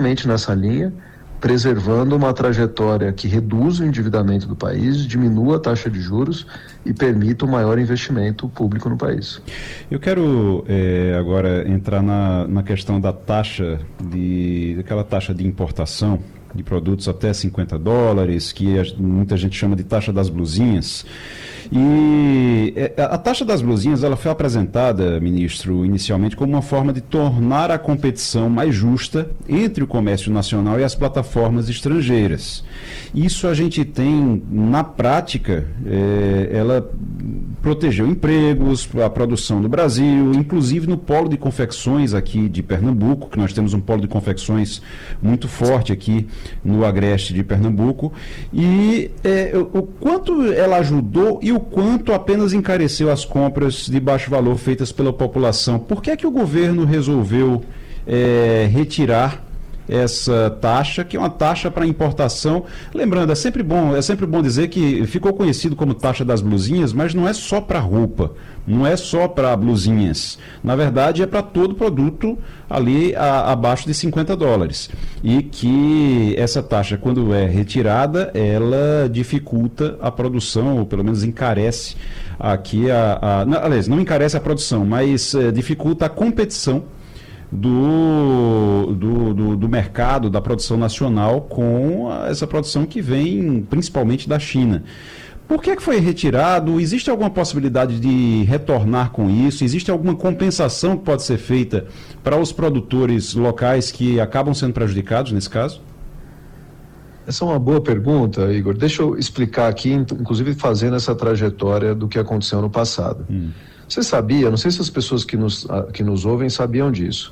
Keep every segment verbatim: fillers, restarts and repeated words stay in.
exatamente nessa linha, preservando uma trajetória que reduza o endividamento do país, diminua a taxa de juros e permita um maior investimento público no país. Eu quero é, agora entrar na, na questão da taxa, de, daquela taxa de importação de produtos até cinquenta dólares, que a, muita gente chama de taxa das blusinhas. E a taxa das blusinhas, ela foi apresentada, ministro, inicialmente como uma forma de tornar a competição mais justa entre o comércio nacional e as plataformas estrangeiras. Isso a gente tem, na prática, é, ela protegeu empregos, a produção do Brasil, inclusive no polo de confecções aqui de Pernambuco, que nós temos um polo de confecções muito forte aqui no agreste de Pernambuco, e é, o quanto ela ajudou e o quanto apenas encareceu as compras de baixo valor feitas pela população. Por que é que o governo resolveu é, retirar essa taxa, que é uma taxa para importação? Lembrando, é sempre bom, é sempre bom dizer que ficou conhecido como taxa das blusinhas, mas não é só para roupa, não é só para blusinhas. Na verdade, é para todo produto ali a, abaixo de cinquenta dólares. E que essa taxa, quando é retirada, ela dificulta a produção, ou pelo menos encarece aqui a... a não, aliás, não encarece a produção, mas é, dificulta a competição Do, do, do, do mercado, da produção nacional com essa produção que vem principalmente da China. Por que é que foi retirado? Existe alguma possibilidade de retornar com isso? Existe alguma compensação que pode ser feita para os produtores locais que acabam sendo prejudicados nesse caso? Essa é uma boa pergunta, Igor. Deixa eu explicar aqui, inclusive fazendo essa trajetória do que aconteceu no passado. Hum. Você sabia, não sei se as pessoas que nos, que nos ouvem sabiam disso,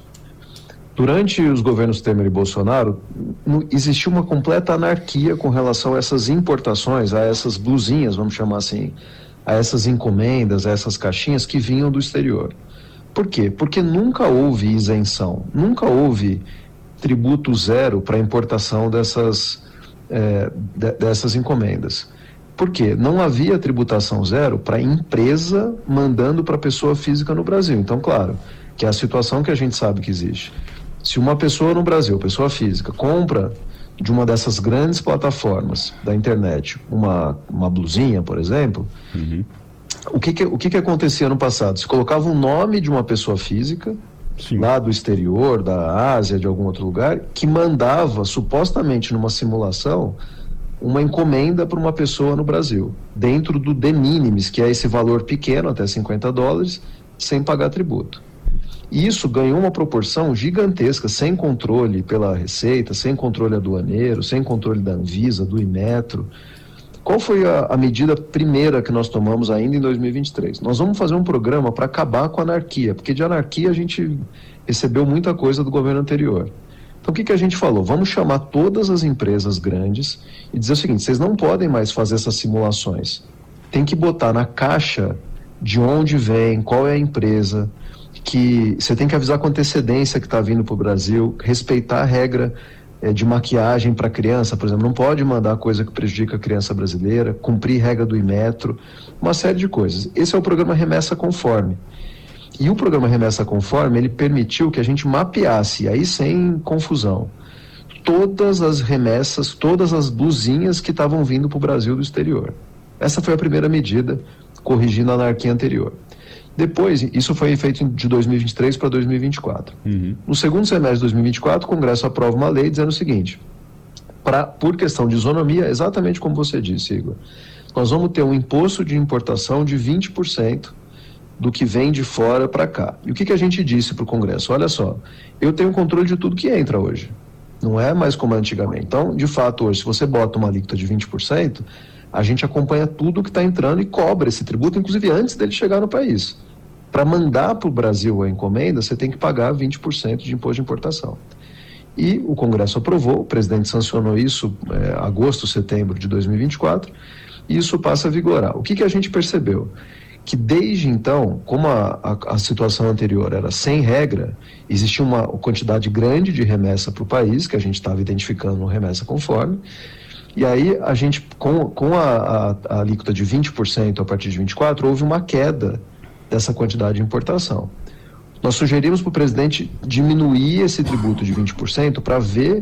durante os governos Temer e Bolsonaro, existiu uma completa anarquia com relação a essas importações, a essas blusinhas, vamos chamar assim, a essas encomendas, a essas caixinhas que vinham do exterior. Por quê? Porque nunca houve isenção, nunca houve tributo zero para a importação dessas, é, de, dessas encomendas. Por quê? Não havia tributação zero para empresa mandando para pessoa física no Brasil. Então, claro, que é a situação que a gente sabe que existe. Se uma pessoa no Brasil, pessoa física, compra de uma dessas grandes plataformas da internet uma, uma blusinha, por exemplo, uhum. o, que, que, o que, que acontecia no passado? Se colocava o nome de uma pessoa física, Sim. lá do exterior, da Ásia, de algum outro lugar, que mandava, supostamente numa simulação, uma encomenda para uma pessoa no Brasil, dentro do de minimis, que é esse valor pequeno, até cinquenta dólares, sem pagar tributo. E isso ganhou uma proporção gigantesca, sem controle pela Receita, sem controle aduaneiro, sem controle da Anvisa, do Inmetro. Qual foi a, a medida primeira que nós tomamos ainda em dois mil e vinte e três? Nós vamos fazer um programa para acabar com a anarquia, porque de anarquia a gente recebeu muita coisa do governo anterior. Então o que, que a gente falou? Vamos chamar todas as empresas grandes e dizer o seguinte: vocês não podem mais fazer essas simulações. Tem que botar na caixa de onde vem, qual é a empresa, que você tem que avisar com antecedência que está vindo para o Brasil, respeitar a regra é, de maquiagem para criança, por exemplo, não pode mandar coisa que prejudica a criança brasileira, cumprir regra do Inmetro, uma série de coisas. Esse é o programa Remessa Conforme. E o programa Remessa Conforme, ele permitiu que a gente mapeasse, aí sem confusão, todas as remessas, todas as blusinhas que estavam vindo para o Brasil do exterior. Essa foi a primeira medida, corrigindo a anarquia anterior. Depois, isso foi feito de dois mil e vinte e três para dois mil e vinte e quatro. Uhum. No segundo semestre de dois mil e vinte e quatro, o Congresso aprova uma lei dizendo o seguinte: pra, por questão de isonomia, exatamente como você disse, Igor, nós vamos ter um imposto de importação de vinte por cento do que vem de fora para cá. E o que, que a gente disse para o Congresso? Olha só, eu tenho controle de tudo que entra hoje. Não é mais como antigamente. Então, de fato, hoje, se você bota uma alíquota de vinte por cento, a gente acompanha tudo que está entrando e cobra esse tributo, inclusive antes dele chegar no país. Para mandar para o Brasil a encomenda, você tem que pagar vinte por cento de imposto de importação. E o Congresso aprovou, o presidente sancionou isso em é, agosto, setembro de dois mil e vinte e quatro, e isso passa a vigorar. O que, que a gente percebeu? Que desde então, como a, a, a situação anterior era sem regra, existia uma quantidade grande de remessa para o país, que a gente estava identificando no Remessa Conforme, e aí a gente, com, com a, a, a alíquota de vinte por cento a partir de vinte e quatro, houve uma queda dessa quantidade de importação. Nós sugerimos para o presidente diminuir esse tributo de vinte por cento para ver